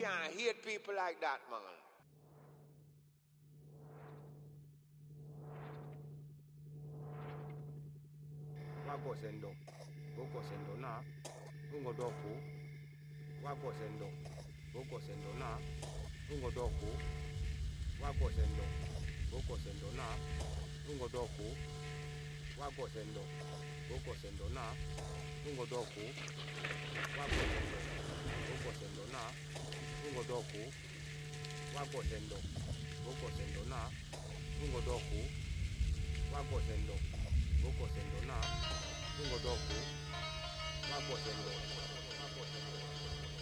can't hate people like that, man. Wako sendo, boko sendo na, ungo doku. Wako sendo, boko sendo na, ungo doku. Wako sendo, boko sendo na, ungo doku. Wako sendo, boko sendo na, ungo doku. Wako sendo, boko sendo na, ungo doku. Wako sendo, boko sendo na, ungo doku. Wako sendo, boko sendo na, ungo doku. Wako sendo,